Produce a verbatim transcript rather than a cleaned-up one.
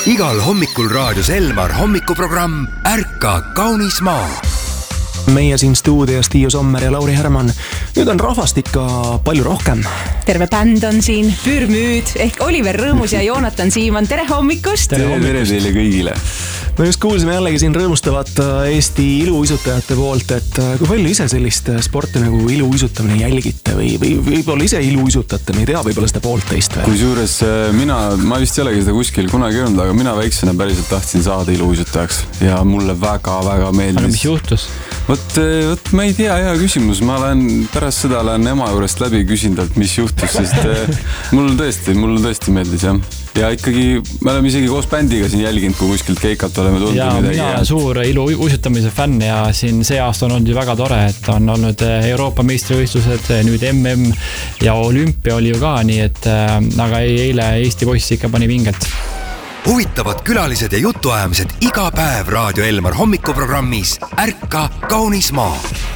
Igal hommikul raadios Elmar hommikuprogramm Ärka kaunis maa. Meie siin stuudios Tiiu Sommer ja Lauri Herman. Nüüd on rahvast ikka palju rohkem. Terve bänd on siin, Pürmüüd ehk Oliver Rõõmus ja Joonatan Siimann. Tere hommikust! Tere hommikust teile kõigile! Me just kuulsime jällegi siin rõõmustavat Eesti iluuisutajate poolt, et kui palju ise sellist sporti nagu iluuisutamine jälgite või, või võib-olla ise iluuisutate, me ei tea võib-olla seda poolt teist veel. Kusjuures mina, ma vist ei olegi seda kuskil kunagi öelnud, aga mina väiksena päriselt tahtsin saada iluuisutajaks ja mulle väga-väga meeldis. Aga mis juhtus? Võt, võt, ma ei tea, hea küsimus. Ma olen pärast seda olen ema juurest läbi küsinud, mis juhtus, sest mul tõesti, mul tõesti meeldis, jah. Ja ikkagi me oleme isegi koos bändiga siin jälginud, kui kuskilt keikalt oleme tulnud. Ja mina olen suur iluuisutamise fänn ja siin see aasta on olnud ju väga tore, et on olnud Euroopa meistrivõistlused, nüüd M M ja olümpia oli ju ka, nii et aga eile Eesti poiss ikka pani vinget. Huvitavad külalised ja jutuajamised iga päev Raadio Elmar hommikuprogrammis Ärka kaunis maa.